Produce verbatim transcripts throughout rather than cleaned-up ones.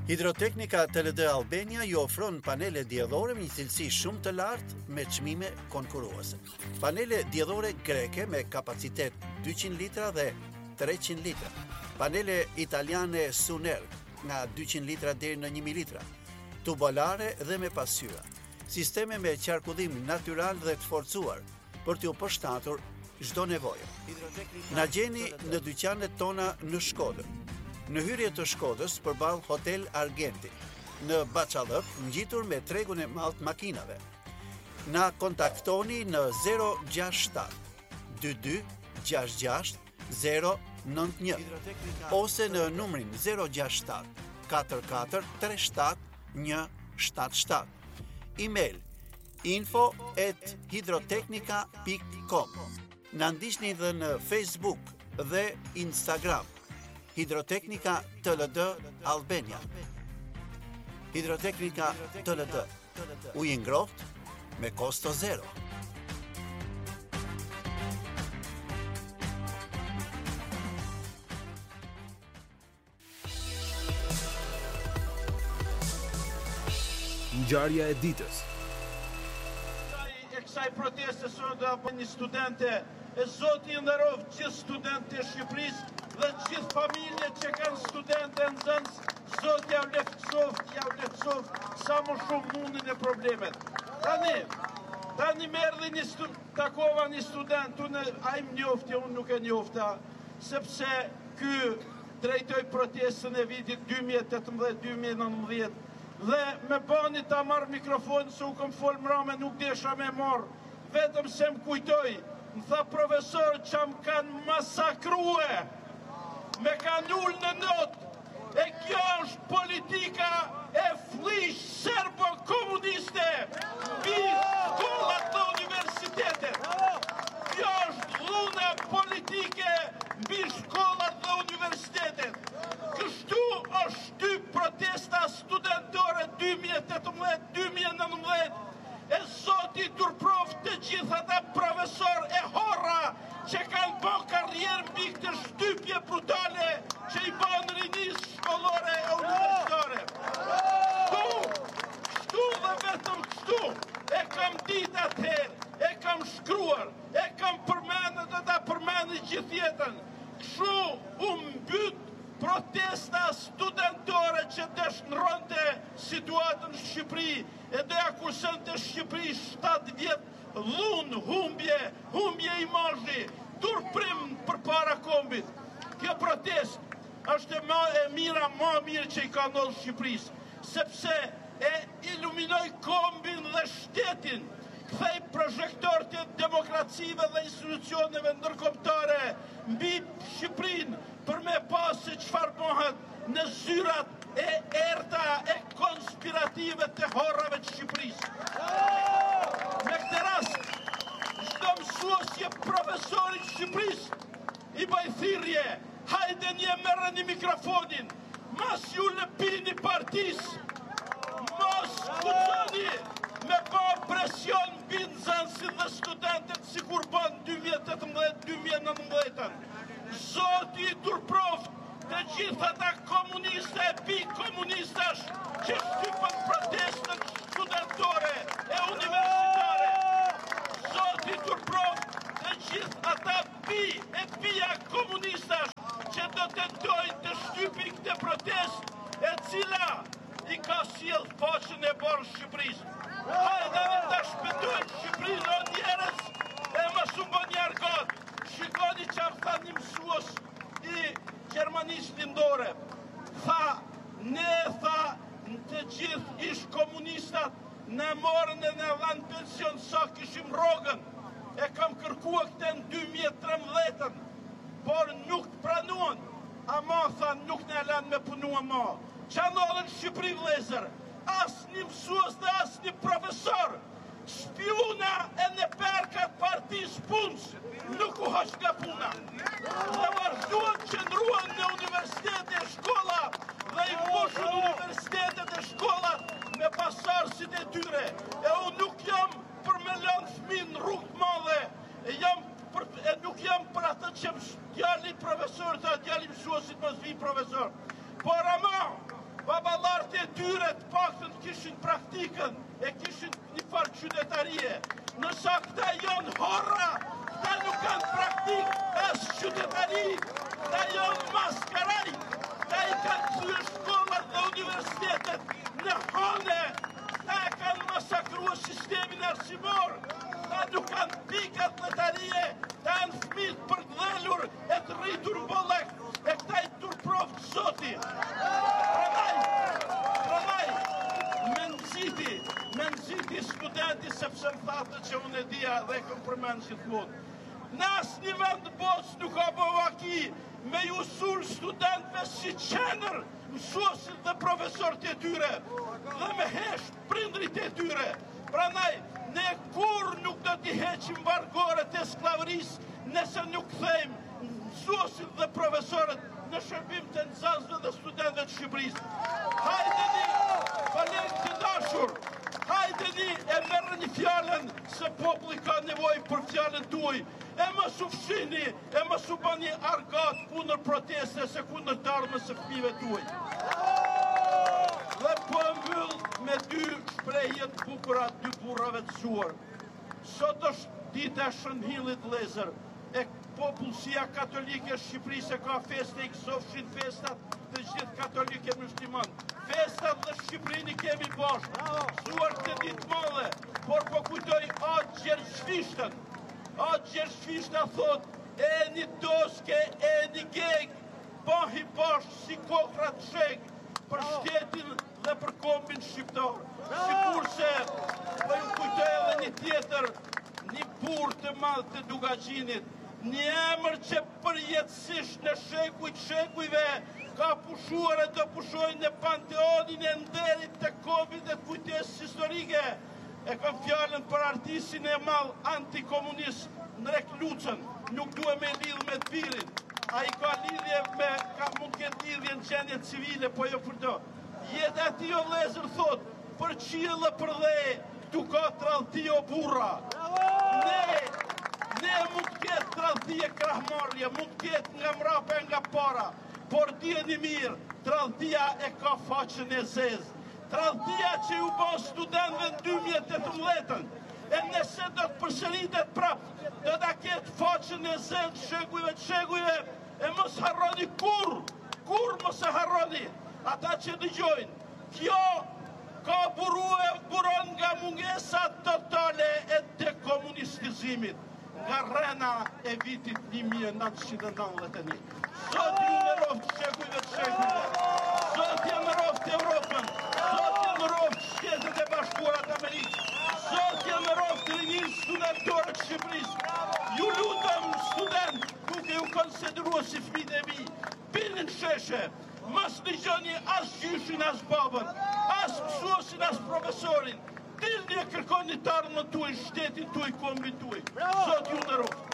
Hidroteknika T L D Albania ju ofron panele diellore me një cilësi shumë të lartë me çmime konkurruese. Panele diellore greke me kapacitet dyqind litra dhe treqind litra. Panele italiane Suner nga dyqind litra deri në një mijë litra. Tubolare dhe me pasqyra. Sisteme me qarkullim natyral dhe të forcuar për t'ju përshtatur çdo nevojë. Na gjeni në dyqanet tona në Shkodër. Në hyrje të Shkodrës përballë Hotel Argenti, në Baçallëk, ngjitur me tregun e madh të makinave. Na kontaktoni në zero gjasht shtat dy dy gjasht gjasht zero nënt një ose në numrin zero gjasht shtat katër katër tre shtat një shtat shtat. Email info at hidroteknika dot com. Na ndiqni edhe në Facebook dhe Instagram. Hidroteknika T L D Albania. Hidroteknika T L D. Ujë ngrohtë me kosto zero. Ngjarja e ditës. E kësaj proteste sot apo një studente e Zoti i nderoj gjithë studentët e Shqipërisë dhe gjithë familjet që kanë studentë e nxënës, Zoti ja lehtësoft, ja lehtësoft sa më shumë mundin e problemet. Tani, tani më erdhi një stu, takova një student, unë ai më njofti, unë nuk e njofta, sepse ky drejtoi protestën e vitit dy mijë e tetëmbëdhjetë dy mijë e nëntëmbëdhjetë dhe me bani ta marr mikrofon se u kam fol mrame nuk desha me marr, vetëm se më kujtoi, më tha profesor që më kanë masakrue, me kanë ullë në notë, e kjo është politika e flish serbo-komuniste mbi shkollat dhe universitetet. Kjo është dhuna politike mbi shkollat dhe universitetet. Kështu është shty protesta studentore dy mijë e tetëmbëdhjetë dy mijë e nëntëmbëdhjetë e Zoti turproft të gjithë ata profesor e horra që kanë bërë karrierë mbi këtë shtypje brutale që i bën rinis shkollore e universitare. Kështu, kështu dhe vetëm kështu, e kam ditë atëherë, e kam shkruar, e kam përmendur dhe ta përmendë gjithë jetën. Kështu u mbyt protesta studentore që dëshnronte situatën në Shqipëri e do ja kursonte Shqipëri shtatë vjet dhunë, humbje, humbje imazhi, turprim përpara kombit. Kjo protestë është më e mira, më e mirë që i ka ndodhur Shqipërisë, sepse e iluminoi kombin dhe shtetin, kthei projektor të demokracive dhe institucioneve ndërkombëtare mbi Shqipërinë për me pas se çfarë bëhet në zyrat e errta e konspirative të horrave të Shqipërisë. Në këtë rast, çdo mësuesje profesori të Shqipërisë i bëj thirrje, hajde një merrni mikrofonin, mas ju lëpini partisë, mos kushoni me bë presion mbi nxënësit dhe studentët si kur bën dy mijë e tetëmbëdhjetë dy mijë e nëntëmbëdhjetë. Zoti i turproft të gjithë ata komuniste e pi komunistash që shtypën protestën studentore e universitare. Zoti i turproft të gjithë ata pi e pia komunistash që do tentojnë të shtypin këtë protestë e cila i ka sjell faqen e borë Shqipërisë. Hajde dhe të shpëtojnë Shqipërinë o njerës e më shumë bë një argot. Shikoni që më tha një mësues i Gjermanisë lindore. Tha, ne tha në të gjithë ish komunistat në morën e në dhanë pension sa kishim rogën. E kam kërkua këte në dy mijë e trembëdhjetën, por nuk të pranuan. Ama tha, nuk në lanë me punua ma. Qa ndodhën Shqipëri vlezër, asë një mësues dhe asë një profesor, spiuna e në perkat partis punës, nuk u hoq nga puna. Dhe vazhduan që ndruan në universitet e shkolla dhe i mbushën universitetet e shkolla me pasarësit e tyre. E unë nuk jam për me lënë fëmin në rrugë të madhe, e, jam për, e nuk jam për atë që djali profesor, të djali mësuesit mos vi profesor. Por ama, babalarët e tyre të paktën kishin praktikën, e kishin një farë qytetarie. Nësa këta janë horra, këta nuk kanë praktikë, as qytetari, këta janë maskaraj, këta i kanë thyrë shkollat dhe universitetet në hane, këta e kanë masakrua sistemin arsimor, këta nuk kanë pikat letarie, këta janë fëmijët përgdhelur e të rritur bollek, e këta i turprovë zoti. Me nëziti studenti sepse më thatë që unë e dhja dhe e këm përmenë gjithmonë. Në asë një vend botës nuk ka bëvaki me ju sulë studentve si qenër, mësuesit dhe profesorët e tyre, dhe me heshtë prindrit e tyre. Prandaj, ne kur nuk do t'i heqim vargoret e sklavërisë nëse nuk thejmë mësuesit dhe profesorët në shërbim të nxënësve dhe studentëve të Shqipërisë. Hajdeni, kolegë të dashur, hajdeni e merrë një fjallën se populli ka nevojë për fjallën tuaj. E mos u fshini, e mos u bëni argat kundër proteste se kundër darmës së fëmijëve tuaj. Dhe po mbyll me dy shprehje të bukura dy burrave të zuar. Sot është dita e Shënhillit vëllezër, e popullsia katolike e Shqipërisë ka festë i kësofshin festat të gjithë katolike musliman. Festat dhe Shqipërinë kemi bashkë, zuar të ditë madhe, por po kujtoj atë Gjergjvishtën. Atë Gjergjvishta thot, e një doske, e një geg, bahi bashkë si kokra të shegë, për shtetin dhe për kombin shqiptar. Sikur se, po ju kujtoj edhe një tjetër, një burr të madh të Dugaxhinit, një emër që përjetësisht në shekujt shekujve ka pushuar e do pushojnë në panteonin e nderit të kombit dhe kujtesës historike. E kam fjallën për artistin e madh antikomunist Nrek Lucën, nuk duhe me lidhë me të birin. A i ka lidhje me, ka mund këtë lidhje në gjendje civile, po jo për do. Jetë ati o lezër thot, për qilë për dhe, këtu ka tradhti o burra. Ne, ne mund këtë tradhti e krahmarje, mund këtë nga mrape nga para, por djeni mirë, tradhtia e ka faqën e zezë. Tradhtia që ju bo studentëve në dy mijë e tetëmbëdhjetën, e nëse do të përsëritet prapë, do të ketë faqën e zezë të shekujve të shekujve, e mos harroni kur, kur mos e harroni, ata që dëgjojnë. Kjo ka burue, buron nga mungesa totale e dekomunistizimit, nga rrena e vitit një mijë e nëntëqind e nëntëdhjetë e një. Zoti ju në roftë shekujve të shekujve, Zoti ju në roftë Evropën, Zoti ju në roftë Shtetet e Bashkuara të Amerikës, Zoti ju në roftë rinjin studentore të Shqipërisë. Ju lutem student, duke ju konsideruar si fëmijët e mi, bini në sheshe, mos dëgjoni as gjyshin as babën, as mësuesin as profesorin. Dilni e kërkoni të ardhmën tuaj, shtetin tuaj, kombin tuaj. Zoti ju në roftë.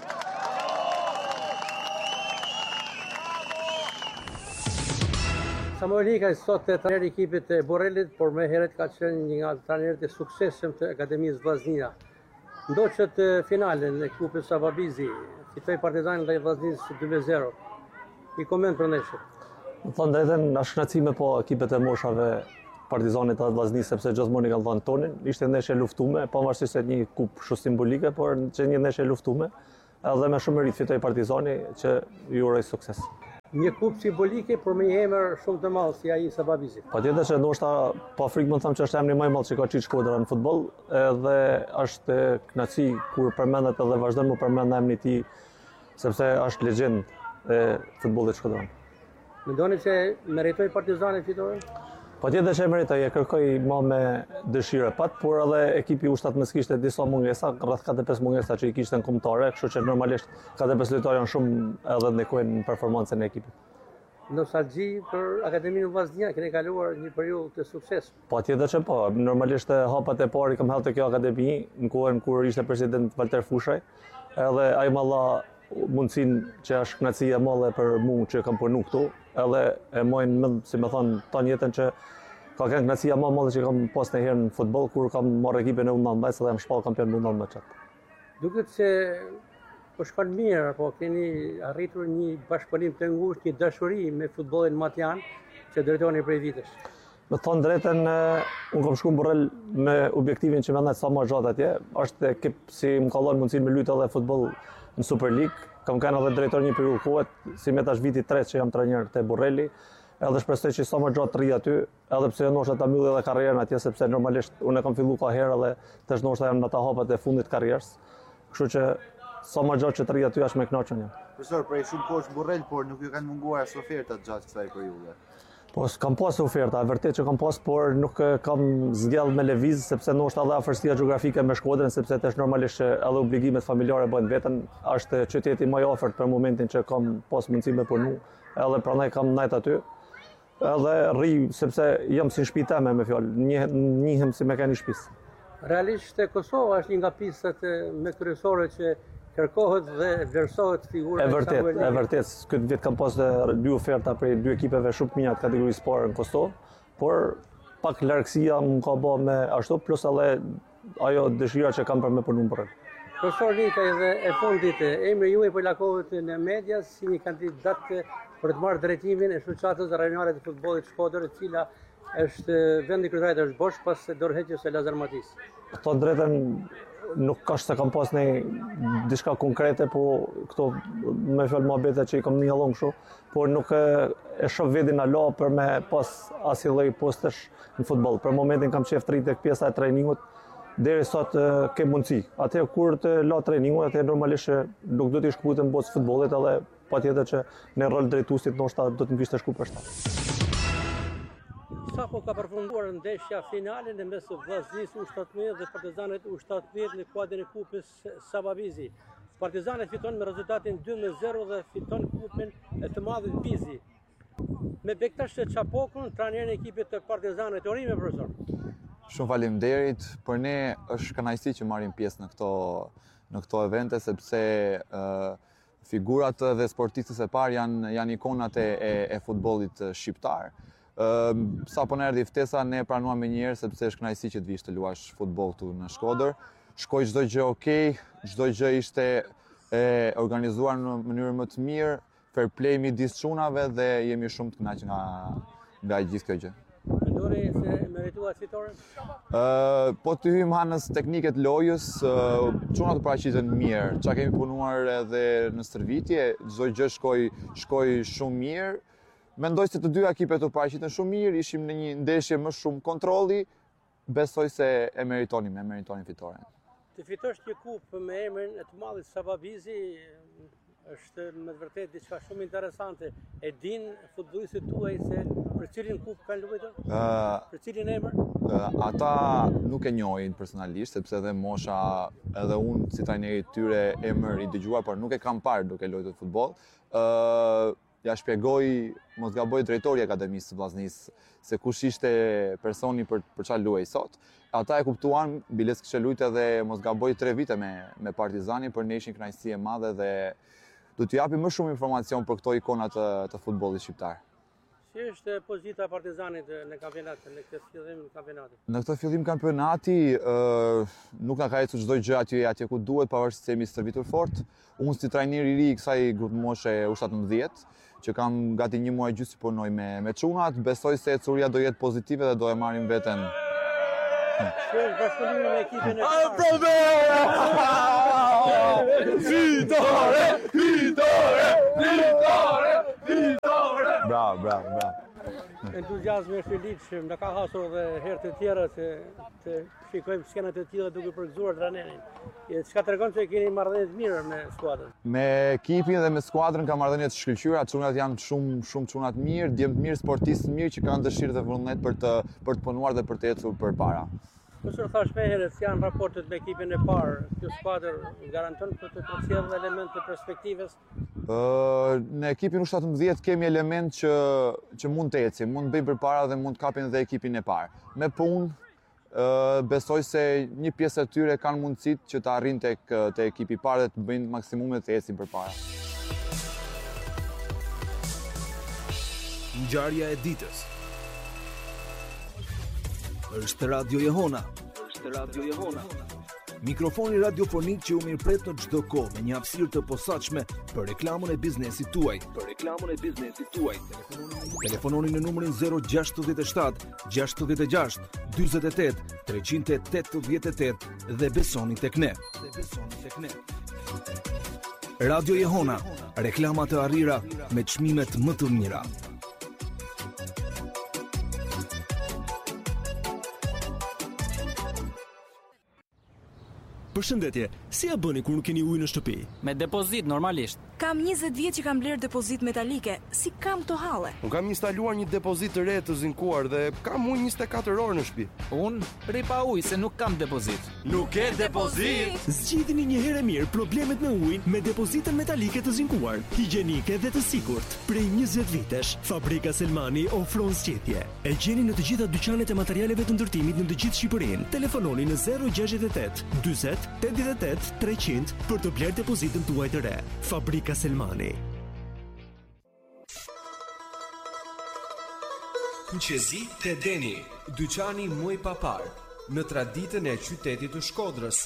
Samuel Ika sot e trajner i ekipit e Borrelit, por me heret ka qenë një nga trajnerët e suksesshëm të Akademisë Vllaznia. Ndoqët finalen e kupës Sababizi, fitoi Partizanin dhe Vllaznisë dy me zero. I koment për ndeshjen. Më thonë drejtën, na shkënaqësime po ekipet e moshave Partizanit dhe Vllaznisë sepse gjithmonë i kanë dhënë tonin. Ishte ndeshje luftume, pavarësisht se një kupë shumë simbolike, por që një ndeshje luftume, edhe me shumë merit fitoi Partizani që ju uroj sukses. Një kupë simbolike, por me një emër shumë të madh si ai i Sababizit. Patjetër që ndoshta pa frikë mund të them që është emri më i madh që ka qitë Shkodra në futboll, edhe është kënaqësi kur përmendet edhe vazhdon të përmend emrin e tij, sepse është legjendë e futbollit shkodran. Mendoni se meritoi Partizani fitoren? Patjetër që e meritoi, e kërkoi më me dëshirë pat, por edhe ekipi ushtatmes kishte disa mungesa, rreth katër pesë mungesa që i kishte në kombëtare, kështu që normalisht katër pesë lojtarë janë shumë edhe ndikojnë në performancën e ekipit. Nostalgji për Akademinë Vllaznia, keni kaluar një periudhë të sukses. Patjetër që po, normalisht hapat e parë i kam hallë te kjo akademi në kohën kur ishte president Valter Fushaj, edhe ai më dha mundësinë që është kënaqësi e madhe për mua që kam punu këtu, edhe e mojnë mend, si më thon, tan jetën që ka qenë kënaqësia më e madhe që kam pas ndonjëherë në futboll kur kam marrë ekipin e U nëntëmbëdhjetë dhe jam shpall kampion U nëntëmbëdhjetë. Duket se po shkon mirë, apo keni arritur një bashkëpunim të ngushtë, një dashuri me futbollin matjan që drejtoni prej vitesh. Me thonë drejten, unë kom shku në Borrell me objektivin që vendet sa më gjatë atje. Është ekip si më kallon mundësinë me luajtë edhe futboll në Super League. Kam kanë edhe drejtor një periudhë kohët, si me tash viti tretë që jam trajner te Borrelli. Edhe shpresoj që sa më gjatë të rri aty, edhe pse ndoshta ta mbyll edhe karrierën atje sepse normalisht unë kam filluar ka herë edhe tash ndoshta jam në ata hapat e fundit të karrierës. Kështu që sa më gjatë që të rri aty është më kënaqur jam. Profesor, prej shumë kohësh Borrell, por nuk ju kanë munguar as ofertat gjatë kësaj periudhe. Po kam pas oferta, vërtet që kam pas, por nuk kam zgjell me lëviz sepse ndoshta edhe afërsia gjeografike me Shkodrën, sepse tash normalisht edhe obligimet familjare bëjnë veten, është qyteti më i afërt për momentin që kam pas mundësi me punu, edhe prandaj kam ndajt aty. Edhe rri sepse jam si në shtëpi time me fjalë, njihem si mekanik shtëpisë. Realisht Kosova është një nga pistat me kryesore që kërkohet dhe vlerësohet figura e vërtet, e vërtet, këtë vit kam pas dy oferta prej dy ekipeve shumë të mira të kategorisë parë në Kosovë, por pak largësia më ka bë me ashtu, plus edhe ajo dëshira që kam për me punu për. Profesor Nikaj, dhe e fundit, emri juaj po lakohet në media si një kandidat për të marrë drejtimin e shoqatës rajonale të futbollit Shkodër, e cila është vendi kryetarit është bosh pas dorëheqjes së Lazar Matis. Thonë drejtën, nuk ka se kam pas një diçka konkrete, po këto me fjalë mohabete që i kam një hallon kështu, por nuk e, e shoh vendin ala për me pas asnjë lloj postesh në futboll. Për momentin kam qef të rrit tek pjesa e trajningut, deri sot ke mundësi. Atë kur të la trajningun, atë normalisht nuk do të shkputem botë futbollit, edhe patjetër që në rol drejtuesit ndoshta do të mbishte shku për shtat. Sapo ka përfunduar ndeshja finale në mes Vllaznisë U shtatëmbëdhjetë dhe Partizanit U shtatëmbëdhjetë në kuadrin e kupës Sababizi. Partizani fiton me rezultatin dy me zero dhe fiton kupën e të madhit Bizi. Me Bektash Çapokun, trajnerin e ekipit të Partizanit, urime profesor. Shumë faleminderit. Për ne është kënaqësi që marrim pjesë në këto në këto evente sepse uh, figurat dhe sportistët e parë janë janë ikonat e, e, e futbollit shqiptar. Uh, sa po në erdhi ftesa, ne pranuam me njëherë sepse është kënaqësi që të vish të luash futboll këtu në Shkodër. Shkoi çdo gjë okay, çdo gjë ishte e organizuar në mënyrë më të mirë, fair play midis çunave dhe jemi shumë të kënaqur nga nga gjithë kjo gjë. Mendoni se merituat fitoren? Uh, po të hym hanës teknike të lojës, uh, çunat u paraqiten mirë. Çka kemi punuar edhe në stërvitje, çdo gjë shkoi shkoi shumë mirë. Mendoj se të dy ekipet u paraqiten shumë mirë, ishim në një ndeshje më shumë kontrolli, besoj se e meritonim, e meritonim fitoren. Të fitosh një kupë me emrin e të madhit Sababizi është me të vërtetë diçka shumë interesante. E din futbollistët tuaj se për cilin kupë kanë luajtur? Uh, për cilin emër? Uh, ata nuk e njohin personalisht, sepse edhe mosha, edhe unë si trajneri i tyre emër i dëgjuar, por nuk e kam parë duke luajtur futboll. Uh, Ja shpjegoj, mos gaboj drejtori i Akademisë së Vllaznisë se kush ishte personi për për çfarë luaj sot. Ata e kuptuan, biles kishte luajtur edhe mos gaboj tre vite me me Partizanin, për ne ishin kënaqësi e madhe dhe do t'ju japim më shumë informacion për këto ikona të, të futbollit shqiptar. Si është pozita e Partizanit në kampionat, në këtë fillim kampionati? Në këtë fillim kampionati uh, nuk na ka ecur çdo gjë atje atje ku duhet, pavarësisht se jemi stërvitur fort. Unë si trajner i ri i kësaj grupë moshe U shtatëmbëdhjetë, që kam gati një muaj gjysmë punoj me me çunat, besoj se ecuria do jetë pozitive dhe do e marrim veten. Si është bashkëpunimi me ekipin e Fitore! Fitore! Fitore! Fitore! Bravo, bravo, bravo. Entuziazmi është i ligjshëm, na ka hasur edhe herë të tjera që të shikojmë skena të tilla duke përgëzuar trajnerin. Çka tregon se keni marrëdhënie të mira me skuadrën? Me ekipin dhe me skuadrën ka marrëdhënie të shkëlqyera, çunat janë shumë shumë çuna të mirë, djem të mirë, sportistë të mirë që kanë dëshirë dhe vullnet për të për të punuar dhe për të ecur përpara. Profesor, thash me herët, si janë raportet me ekipin e parë? Kjo skuadër garanton për të përcjellë elemente të perspektivës? Uh, në ekipin U shtatëmbëdhjetë kemi element që që mund të ecim, mund të bëjmë përpara dhe mund të kapin edhe ekipin e parë. Me punë, uh, besoj se një pjesë e tyre kanë mundësitë që të arrijnë tek te ekipi i parë dhe të bëjnë maksimumet të ecin përpara. Ngjarja e ditës. Është Radio Jehona. Është Radio Jehona. Mikrofoni radiofonik që u mirëpret në çdo kohë me një hapësirë të posaçme për reklamën e biznesit tuaj. Për reklamën e biznesit tuaj. Telefononi në numrin zero gjasht shtat gjasht gjasht dyzet e tetë treqind e tetëdhjetë e tetë dhe besoni tek ne. Dhe besoni tek ne. Radio Jehona, reklama të arrira me çmimet më të mira. Përshëndetje, si ja bëni kur nuk keni ujë në shtëpi? Me depozit normalisht. Kam njëzet vjet që kam bler depozit metalike. Si kam to halle? Unë kam instaluar një depozit të re të zinkuar dhe kam ujë njëzet e katër orë në shtëpi. Unë rri pa ujë se nuk kam depozit. Nuk ke depozit? Zgjidhni një herë mirë problemet me ujin me depozitën metalike të zinkuar, higjienike dhe të sigurt. Prej njëzet vitesh, Fabrika Selmani ofron zgjedhje. E gjeni në të gjitha dyqanet e materialeve të ndërtimit në të gjithë Shqipërinë. Telefononi në zero gjasht e tetë dyzet tetëdhjetë e tetë treqind për të bler depozitën tuaj të re. Fabrika Selmani. Kuqezi te Deni, dyqani muj papar, në traditën e qytetit të Shkodrës.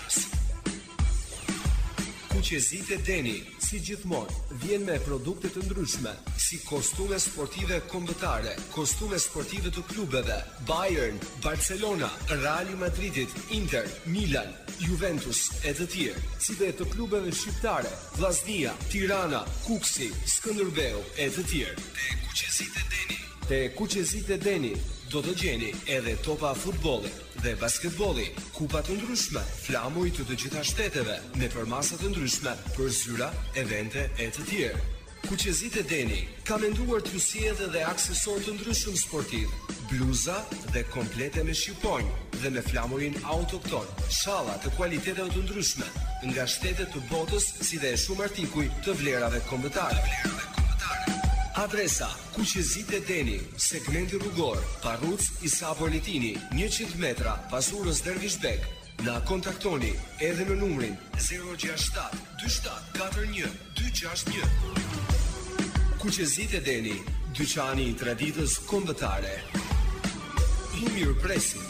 Kuqezi te Deni, si gjithmonë, vjen me produkte të ndryshme, si kostume sportive kombëtare, kostume sportive të klubeve, Bayern, Barcelona, Real Madridit, Inter, Milan, Juventus e të tjerë, si dhe të klubeve shqiptare, Vllaznia, Tirana, Kuksi, Skënderbeu e të tjerë. Te Kuqezit e Deni. Te Kuqezit e Deni do të gjeni edhe topa futbolli dhe basketbolli, kupa të ndryshme, flamuj të të gjitha shteteve, me përmasa të ndryshme për zyra, evente e të tjerë. Kuqezit e Deni ka menduar t'ju sjellë dhe aksesor të ndryshëm sportiv, bluza dhe komplete me shqiponjë dhe me flamurin autokton, shalla të kualiteteve të ndryshme, nga shtetet të botës si dhe shumë artikuj të vlerave kombëtare. Adresa: Kuqezit e Deni, segmenti rrugor, Parruc Isa Poletini, njëqind metra pas urës Dervishbek. Na kontaktoni edhe në numrin zero gjasht shtat dy shtat katër një dy gjasht një. Kuqezit e Deni, dyqani i traditës kombëtare. I mirëpresim.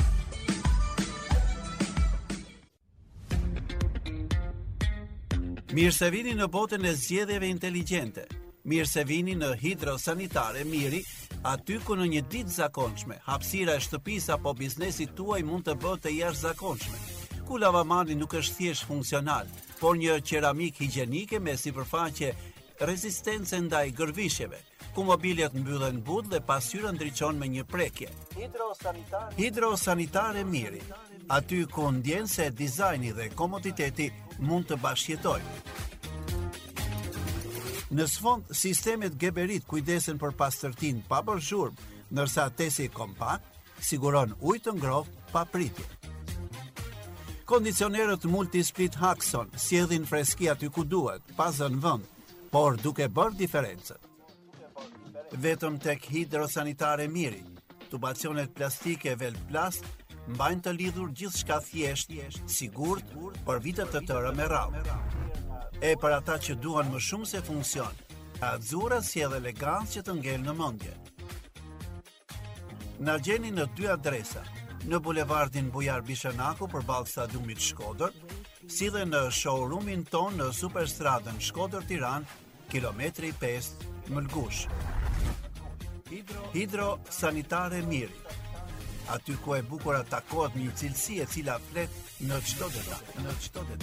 Mirë se vini në botën e zgjedhjeve inteligjente. Mirë se vini në Hidrosanitare Miri, aty ku në një ditë zakonshme, hapësira e shtëpisë apo biznesit tuaj mund të bëhet e jashtëzakonshme. Ku lavamani nuk është thjesht funksional, por një qeramik higjienike me sipërfaqe rezistence ndaj gërvishjeve, ku mobiljet mbyllen but dhe pasqyra ndriçon me një prekje. Hidrosanitare Hidrosanitare Miri, aty ku ndjen se dizajni dhe komoditeti mund të bashkëjetojnë. Në sfond, sistemet Geberit kujdesen për pastërtinë pa bërë zhurmë, ndërsa tesi kompakt siguron ujë të ngrohtë pa pritje. Kondicionerët Multisplit Haxon sjellin freski aty ku duhet, pa zënë vend, por duke bërë diferencën. Vetëm tek Hidrosanitare Miri, tubacionet plastike Velplast mbajnë të lidhur gjithçka thjesht, sigurt për vite të tëra me radhë. E për ata që duan më shumë se funksion, Azzurra sjell elegancë që të ngel në mendje. Na gjeni në dy adresa, në bulevardin Bujar Bishanaku përballë stadiumit Shkodër, si dhe në showroomin ton në Superstradën Shkodër-Tiranë, kilometri pesë Mëlgush. Hidrosanitare Miri, aty ku e bukur takohet një cilësi e cila flet në çdo detaj, në çdo detaj.